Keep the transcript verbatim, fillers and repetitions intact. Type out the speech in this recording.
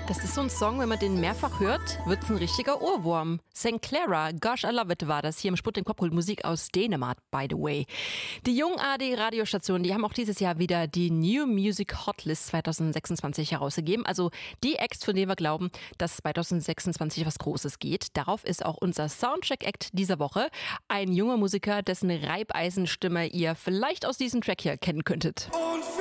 Das ist so ein Song, wenn man den mehrfach hört, wird's ein richtiger Ohrwurm. Sankt Clara, Gosh I Love It war das hier im Sputnik Popkult, Musik aus Dänemark, by the way. Die Jung A D Radiostationen, die haben auch dieses Jahr wieder die New Music Hotlist zwanzig sechsundzwanzig herausgegeben. Also die Acts, von denen wir glauben, dass zwanzig sechsundzwanzig was Großes geht. Darauf ist auch unser Soundcheck-Act dieser Woche. Ein junger Musiker, dessen Reibeisenstimme ihr vielleicht aus diesem Track hier kennen könntet. Und